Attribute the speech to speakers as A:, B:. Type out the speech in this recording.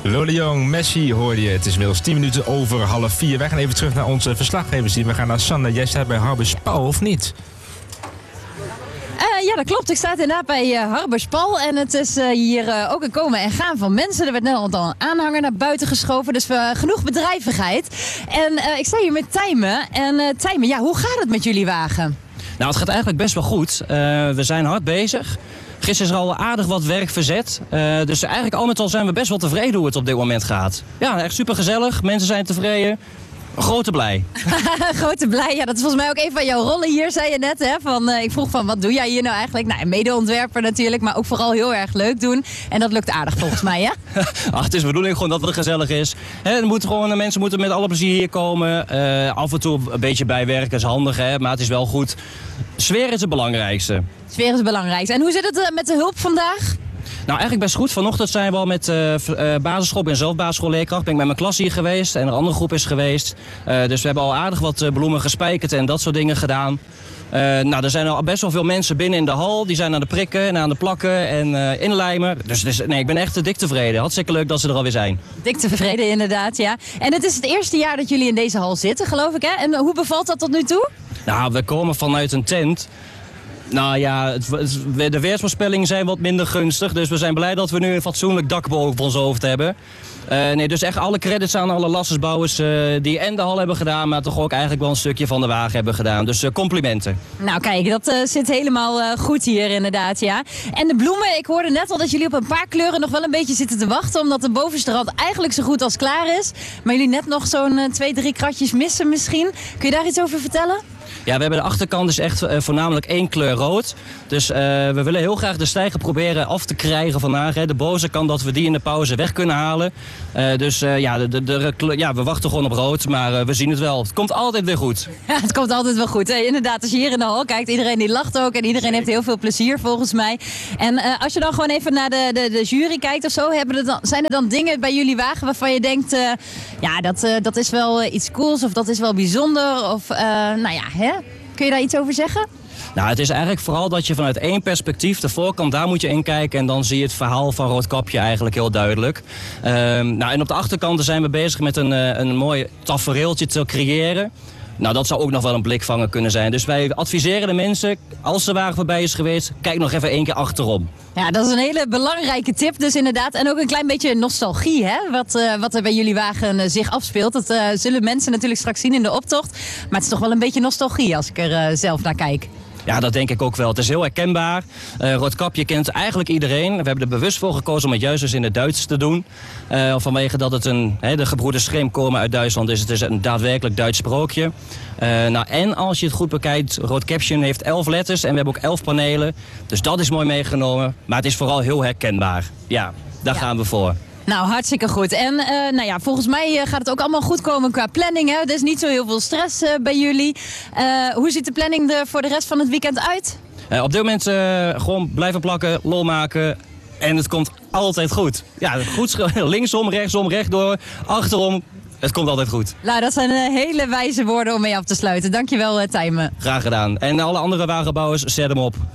A: Lode Jong, Messi hoorde je. Het is inmiddels 10 minuten over 3:30. Wij gaan even terug naar onze verslaggevers. We gaan naar Sander. Jij staat bij Harborspaal, of niet?
B: Ja, dat klopt. Ik sta inderdaad bij Harborspaal. En het is hier ook een komen en gaan van mensen. Er werd net al een aanhanger naar buiten geschoven. Dus genoeg bedrijvigheid. En ik sta hier met Tijmen. En Tijmen, ja, hoe gaat het met jullie wagen?
C: Nou, het gaat eigenlijk best wel goed. We zijn hard bezig. Gisteren is er al aardig wat werk verzet. Dus eigenlijk al met al zijn we best wel tevreden hoe het op dit moment gaat. Ja, echt super gezellig. Mensen zijn tevreden. Grote blij.
B: Grote blij, ja, dat is volgens mij ook een van jouw rollen hier, zei je net. Hè? Ik vroeg van, wat doe jij hier nou eigenlijk? Nou, mede-ontwerper natuurlijk, maar ook vooral heel erg leuk doen. En dat lukt aardig volgens mij, hè?
C: Ach, het is de bedoeling gewoon dat het gezellig is. Mensen moeten met alle plezier hier komen. Af en toe een beetje bijwerken is handig, hè? Maar het is wel goed. Sfeer is het belangrijkste.
B: Sfeer is het belangrijkste. En hoe zit het met de hulp vandaag?
C: Nou, eigenlijk best goed. Vanochtend zijn we al met basisschool. Ik ben zelf basisschoolleerkracht. Ben ik met mijn klas hier geweest. En een andere groep is geweest. Dus we hebben al aardig wat bloemen gespijkerd en dat soort dingen gedaan. Nou, er zijn al best wel veel mensen binnen in de hal. Die zijn aan de prikken en aan de plakken en inlijmen. Dus nee, ik ben echt dik tevreden. Hartstikke leuk dat ze er alweer zijn.
B: Dik tevreden inderdaad, ja. En het is het eerste jaar dat jullie in deze hal zitten, geloof ik, hè? En hoe bevalt dat tot nu toe?
C: Nou, we komen vanuit een tent. Nou ja, de weersvoorspellingen zijn wat minder gunstig. Dus we zijn blij dat we nu een fatsoenlijk dak boven ons hoofd hebben. Dus echt alle credits aan alle lassersbouwers die en de hal hebben gedaan, maar toch ook eigenlijk wel een stukje van de wagen hebben gedaan. Dus complimenten.
B: Nou kijk, dat zit helemaal goed hier inderdaad, ja. En de bloemen, ik hoorde net al dat jullie op een paar kleuren nog wel een beetje zitten te wachten, omdat de bovenste rand eigenlijk zo goed als klaar is. Maar jullie net nog zo'n 2-3 kratjes missen misschien. Kun je daar iets over vertellen?
C: Ja, we hebben de achterkant dus echt voornamelijk 1 kleur rood. Dus we willen heel graag de stijger proberen af te krijgen vandaag. Hè. De bovenkant dat we die in de pauze weg kunnen halen. We wachten gewoon op rood, maar we zien het wel. Het komt altijd weer goed.
B: Ja, het komt altijd wel goed. Inderdaad, als je hier in de hal kijkt, iedereen die lacht ook. En iedereen heeft heel veel plezier volgens mij. En als je dan gewoon even naar de jury kijkt of zo, zijn er dan dingen bij jullie wagen waarvan je denkt, dat is wel iets cools of dat is wel bijzonder? Of hè? Kun je daar iets over zeggen?
C: Nou, het is eigenlijk vooral dat je vanuit 1 perspectief, de voorkant, daar moet je in kijken en dan zie je het verhaal van Roodkapje eigenlijk heel duidelijk. En op de achterkant zijn we bezig met een mooi tafereeltje te creëren. Nou, dat zou ook nog wel een blikvanger kunnen zijn. Dus wij adviseren de mensen, als de wagen voorbij is geweest, kijk nog even 1 keer achterom.
B: Ja, dat is een hele belangrijke tip dus inderdaad. En ook een klein beetje nostalgie, hè? Wat er bij jullie wagen zich afspeelt. Dat zullen mensen natuurlijk straks zien in de optocht. Maar het is toch wel een beetje nostalgie als ik er zelf naar kijk.
C: Ja, dat denk ik ook wel. Het is heel herkenbaar. Roodkapje kent eigenlijk iedereen. We hebben er bewust voor gekozen om het juist dus in het Duits te doen. Vanwege dat het de gebroeders Grimm komen uit Duitsland. Dus het is een daadwerkelijk Duits sprookje. En als je het goed bekijkt, Roodkapje heeft 11 letters en we hebben ook 11 panelen. Dus dat is mooi meegenomen. Maar het is vooral heel herkenbaar. Ja, daar gaan we voor.
B: Nou, hartstikke goed. En volgens mij gaat het ook allemaal goed komen qua planning. Hè? Er is niet zo heel veel stress bij jullie. Hoe ziet de planning er voor de rest van het weekend uit?
C: Op dit moment gewoon blijven plakken, lol maken. En het komt altijd goed. Ja, goed linksom, rechtsom, rechtdoor, achterom. Het komt altijd goed.
B: Nou, dat zijn hele wijze woorden om mee af te sluiten. Dankjewel, Tijmen.
C: Graag gedaan. En alle andere wagenbouwers, zet hem op.